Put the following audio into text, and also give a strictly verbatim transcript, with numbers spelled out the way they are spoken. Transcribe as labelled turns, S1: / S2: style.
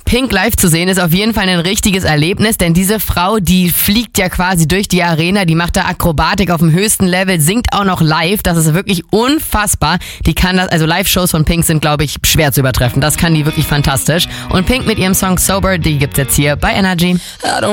S1: Pink live zu sehen ist auf jeden Fall ein richtiges Erlebnis, denn diese Frau, die fliegt ja quasi durch die Arena, die macht da Akrobatik auf dem höchsten Level, singt auch noch live, das ist wirklich unfassbar. Die kann das, also Live-Shows von Pink sind, glaube ich, schwer zu übertreffen, das kann die wirklich fantastisch. Und Pink mit ihrem Song Sober, die gibt's jetzt hier bei Energy.